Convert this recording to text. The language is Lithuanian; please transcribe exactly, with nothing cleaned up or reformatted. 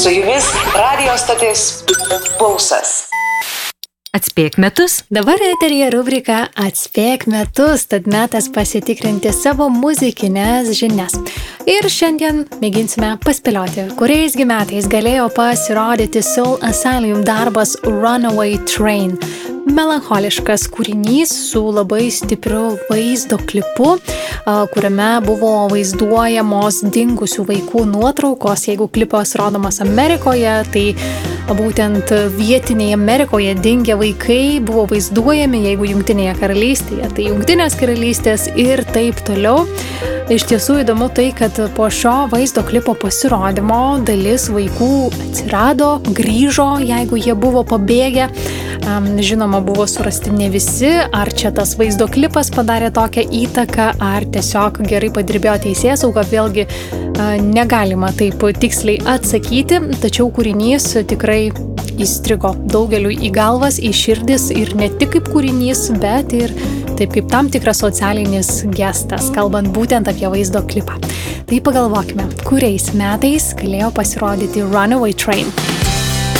Su jumis radio stotis Pulsas. Atspėk metus. Dabar eteryje rubrika Atspėk metus, tad metas pasitikrinti savo muzikinės žinias. Ir šiandien mėginsime paspėlioti, kuriais metais galėjo pasirodyti Soul Asylum darbas Runaway Train. Melancholiškas kūrinys su labai stipriu vaizdo klipu, kuriame buvo vaizduojamos dingusių vaikų nuotraukos. Jeigu klipas rodomas Amerikoje, tai būtent vietiniai Amerikoje dingę vaikai buvo vaizduojami, jeigu Jungtinėje karalystėje, tai Jungtinės karalystės ir taip toliau. Iš tiesų įdomu tai, kad po šio vaizdo klipo pasirodymo dalis vaikų atsirado, grįžo, jeigu jie buvo pabėgę. Žinoma, buvo surasti ne visi, ar čia tas vaizdo klipas padarė tokią įtaką, ar tiesiog gerai padirbėjo teisėsauga, vėlgi negalima taip tiksliai atsakyti, tačiau kūrinys tikrai įstrigo daugeliui į galvas, į širdis ir ne tik kaip kūrinys, bet ir taip kaip tam tikras socialinis gestas, kalbant būtent apie vaizdo klipą. Tai pagalvokime, kuriais metais galėjo pasirodyti Runaway Train.